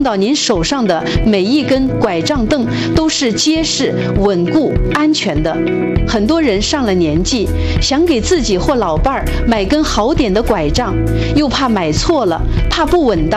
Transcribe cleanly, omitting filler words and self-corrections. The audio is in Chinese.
到您手上的每一根拐杖凳都是结实、稳固、安全的。很多人上了年纪，想给自己或老伴儿买根好点的拐杖，又怕买错了，怕不稳当。